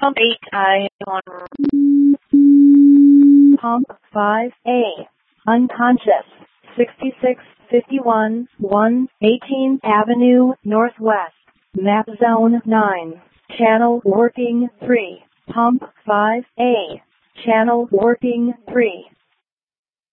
Pump 8, I want Pump 5A, unconscious, 6651 118th Avenue Northwest, map zone 9, channel working 3, Pump 5A, channel working 3.